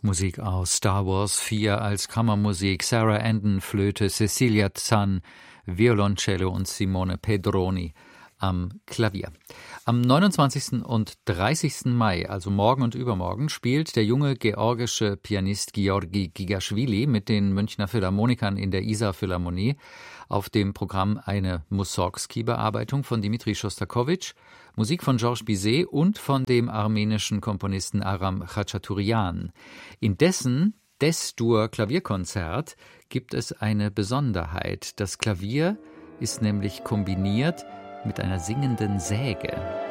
Musik aus Star Wars 4 als Kammermusik, Sarah Andon Flöte, Cecilia Zahn Violoncello und Simone Pedroni am Klavier. Am 29. und 30. Mai, also morgen und übermorgen, spielt der junge georgische Pianist Georgi Gigaschwili mit den Münchner Philharmonikern in der Isar Philharmonie. Auf dem Programm eine Mussorgsky-Bearbeitung von Dmitri Schostakowitsch, Musik von Georges Bizet und von dem armenischen Komponisten Aram Khachaturian. In dessen Des-Dur-Klavierkonzert gibt es eine Besonderheit. Das Klavier ist nämlich kombiniert mit einer singenden Säge.